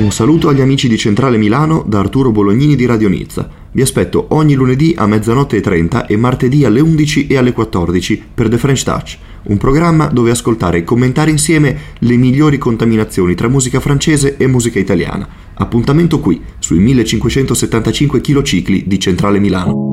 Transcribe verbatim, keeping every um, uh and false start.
Un saluto agli amici di Centrale Milano da Arturo Bolognini di Radio Nizza. Vi aspetto ogni lunedì a mezzanotte e trenta e martedì alle undici e alle quattordici per The French Touch, un programma dove ascoltare e commentare insieme le migliori contaminazioni tra musica francese e musica italiana. Appuntamento qui, sui millecinquecentosettantacinque km di Centrale Milano.